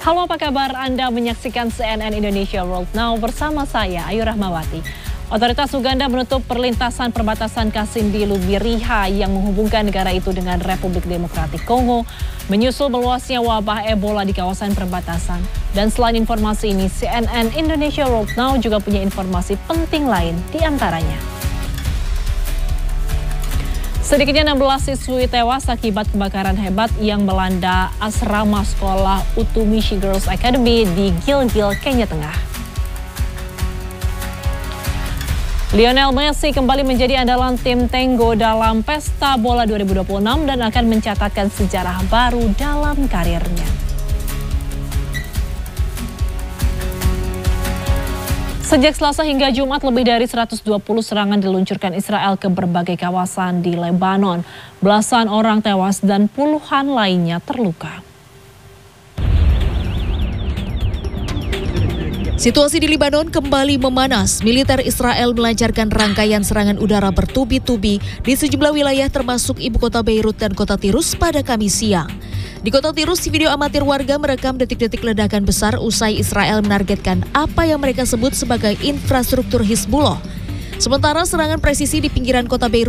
Halo, apa kabar? Anda menyaksikan CNN Indonesia World Now bersama saya, Ayu Rahmawati. Otoritas Uganda menutup perlintasan perbatasan Kasindi Lubiriha yang menghubungkan negara itu dengan Republik Demokratik Kongo, menyusul meluasnya wabah Ebola di kawasan perbatasan. Dan selain informasi ini, CNN Indonesia World Now juga punya informasi penting lain di antaranya. Sedikitnya 16 siswi tewas akibat kebakaran hebat yang melanda asrama sekolah Utumishi Girls Academy di Gilgil, Kenya Tengah. Lionel Messi kembali menjadi andalan tim Tenggo dalam Pesta Bola 2026 dan akan mencatatkan sejarah baru dalam karirnya. Sejak Selasa hingga Jumat, lebih dari 120 serangan diluncurkan Israel ke berbagai kawasan di Lebanon. Belasan orang tewas dan puluhan lainnya terluka. Situasi di Lebanon kembali memanas. Militer Israel melancarkan rangkaian serangan udara bertubi-tubi di sejumlah wilayah termasuk ibu kota Beirut dan kota Tirus pada Kamis siang. Di kota Tirus, video amatir warga merekam detik-detik ledakan besar usai Israel menargetkan apa yang mereka sebut sebagai infrastruktur Hizbullah. Sementara serangan presisi di pinggiran kota Beirut